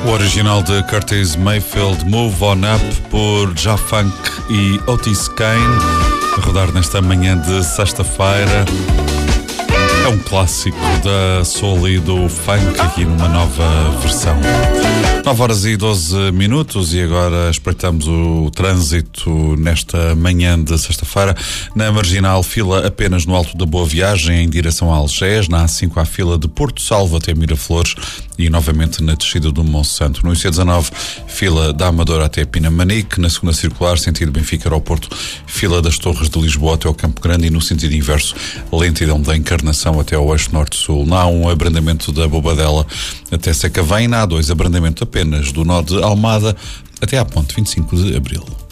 O original de Curtis Mayfield, Move On Up, por Ja-Funk e Otis Kane, a rodar nesta manhã de sexta-feira. É um clássico da soul e do funk aqui numa nova versão. 9h12 e agora espreitamos o trânsito nesta manhã de sexta-feira. Na Marginal, fila apenas no Alto da Boa Viagem em direção a Algés. Na A5 há fila de Porto Salvo até Miraflores e novamente na descida do Monsanto. No IC19, fila da Amadora até Pinamanique. Na segunda circular, sentido Benfica Aeroporto, fila das Torres de Lisboa até ao Campo Grande e no sentido inverso, lentidão da Encarnação até ao Eixo Norte-Sul. Não há um abrandamento da Bobadela até Sacavém. Na A2, abrandamento apenas do nó de Almada até à ponte 25 de Abril.